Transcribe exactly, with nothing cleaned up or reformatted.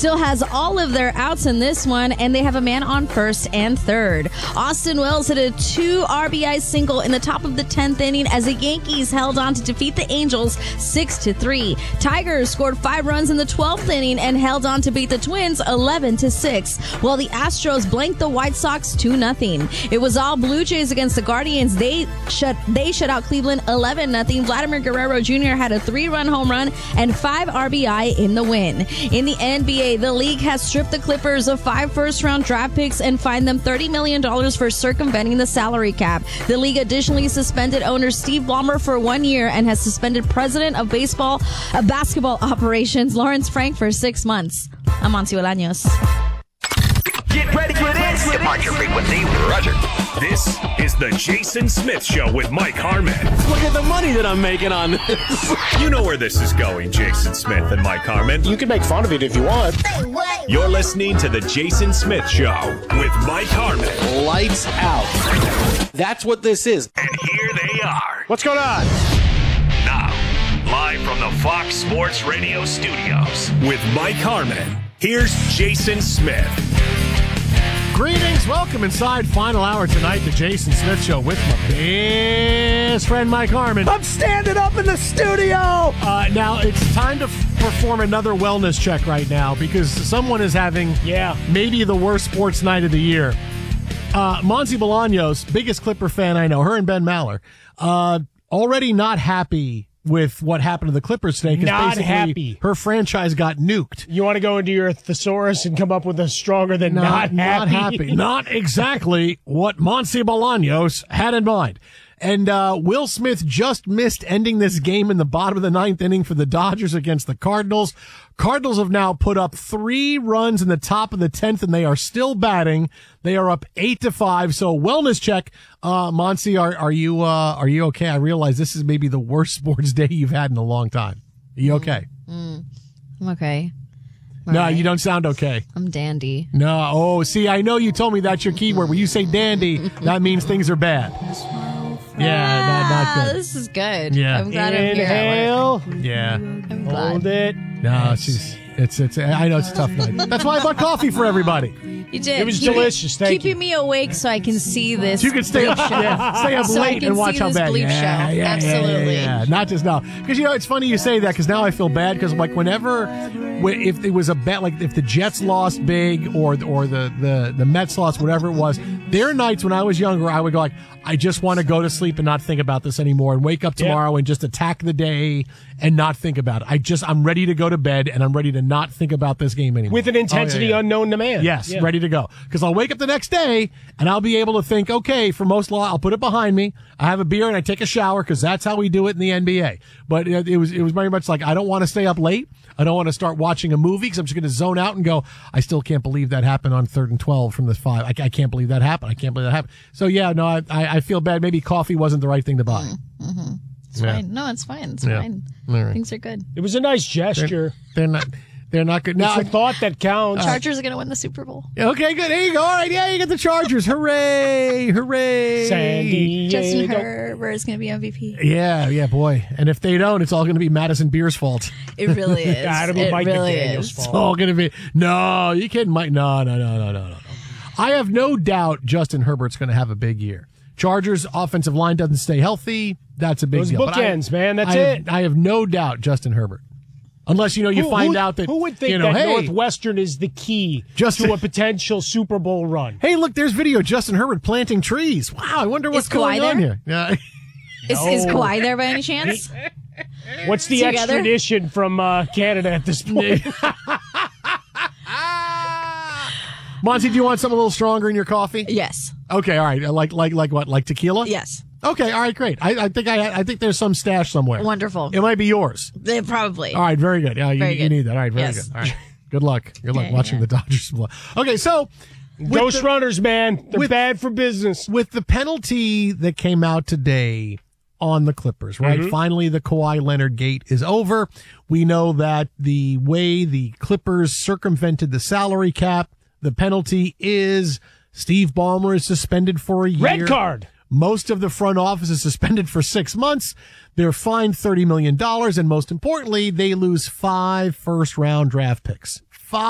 still has all of their outs in this one, and they have a man on first and third. Austin Wells hit a two R B I single in the top of the tenth inning as the Yankees held on to defeat the Angels six to three. Tigers scored five runs in the twelfth inning and held on to beat the Twins eleven to six, while the Astros blanked the White Sox two nothing. It was all Blue Jays against the Guardians. They shut they shut out Cleveland eleven nothing. Vladimir Guerrero Junior had a three-run home run and five R B I in the win. In the N B A, the league has stripped the Clippers of five first-round draft picks and fined them thirty million dollars for circumventing the salary cap. The league additionally suspended owner Steve Ballmer for one year and has suspended president of baseball, uh, basketball operations Lawrence Frank for six months. I'm Monty Bolaños. Get ready for this. Departure frequency, roger. This is the Jason Smith Show with Mike Harmon. Look at the money that I'm making on this. You know where this is going, Jason Smith and Mike Harmon. You can make fun of it if you want. You're listening to the Jason Smith Show with Mike Harmon. Lights out. That's what this is. And here they are. What's going on? Now, live from the Fox Sports Radio studios with Mike Harmon, here's Jason Smith. Greetings, welcome inside final hour tonight, the Jason Smith Show with my best friend Mike Harmon. I'm standing up in the studio. Uh, now it's time to f- perform another wellness check right now because someone is having Yeah. maybe the worst sports night of the year. Uh, Monty Bolaños, biggest Clipper fan I know, her and Ben Maller, uh, already not happy with what happened to the Clippers today. 'Cause Not basically happy. Her franchise got nuked. You want to go into your thesaurus and come up with a stronger than not, not happy? happy. Not exactly what Monty Bolaños had in mind. And uh, Will Smith just missed ending this game in the bottom of the ninth inning for the Dodgers against the Cardinals. Cardinals have now put up three runs in the top of the tenth, and they are still batting. They are up eight to five. So wellness check, uh, Monty, are are you uh, are you okay? I realize this is maybe the worst sports day you've had in a long time. Are you okay? Mm, I'm okay. All no, right. you don't sound okay. I'm dandy. No. Oh, see, I know you told me that's your keyword. When you say dandy, that means things are bad. Yeah, not, not Ah, good. This is good. Yeah. I'm glad I'm here at work. Inhale. Yeah. I'm glad. Hold it. No, she's, it's, it's, I know it's a tough night. That's why I bought coffee for everybody. You did. It was Keep- delicious. Thank keeping you. me awake so I can see this. So you can stay up, bleep show. yeah, stay up So I late can and watch see how this bad. bleep Yeah, show. yeah, yeah, Absolutely. Yeah, yeah. Not just now, because you know it's funny you say that because now I feel bad because like whenever, wh- if it was a bet like if the Jets lost big or or the the the Mets lost whatever it was, there are nights when I was younger I would go like I just want to go to sleep and not think about this anymore and wake up tomorrow and just attack the day and not think about it. I just I'm ready to go to bed and I'm ready to not think about this game anymore With an intensity Oh, yeah, yeah. unknown to man. Yes, Yeah. ready to go. Because I'll wake up the next day and I'll be able to think, okay, for most law, I'll put it behind me. I have a beer and I take a shower because that's how we do it in the N B A. But it, it was it was very much like I don't want to stay up late. I don't want to start watching a movie because I'm just going to zone out and go, I still can't believe that happened on third and twelve from the five. I, I can't believe that happened. I can't believe that happened. So, yeah, no, I, I, I feel bad. Maybe coffee wasn't the right thing to buy. Mm-hmm. It's Yeah. fine. No, it's fine. It's Yeah. fine. All right. Things are good. It was a nice gesture. They're not they're not good. Now, It's a thought that counts. Chargers are going to win the Super Bowl. okay, good. There you go. All right, yeah, you get the Chargers. Hooray, hooray. San Justin Diego. Herbert is going to be M V P. Yeah, yeah, boy. And if they don't, it's all going to be Madison Beer's fault. It really is. Yeah, it'll be it Mike really McDaniel's is. It's fault. all going to be. No, you kidding, Mike? No, no, no, no, no, no, no. I have no doubt Justin Herbert's going to have a big year. Chargers offensive line doesn't stay healthy. That's a big Those deal. But I- bookends, man. That's I have- it. I have no doubt Justin Herbert. Unless, you know, you Who- find who- out that, who would think you know, that hey, Northwestern is the key Justin- to a potential Super Bowl run? hey, look, there's video of Justin Herbert planting trees. Wow, I wonder what's Is Kawhi going on there? here. Yeah. Is, is Kawhi there by any chance? What's the Together? extradition from uh, Canada at this point? Monty, do you want something a little stronger in your coffee? Yes. Okay, all right. Like, like, like what? Like tequila? Yes. Okay, all right, great. I, I think I, I think there's some stash somewhere. Wonderful. It might be yours. They probably. All right, very good. Yeah, you, Very you good. need that. All right, very Yes. good. All right, good luck. Good luck Yeah, watching yeah. the Dodgers. Okay, so with Ghost the, runners, man. They're with- bad for business. with the penalty that came out today on the Clippers, right? Mm-hmm. Finally, the Kawhi Leonard gate is over. We know that the way the Clippers circumvented the salary cap, the penalty is Steve Ballmer is suspended for a year. Red card. Most of the front office is suspended for six months. They're fined thirty million dollars. And most importantly, they lose five first round draft picks.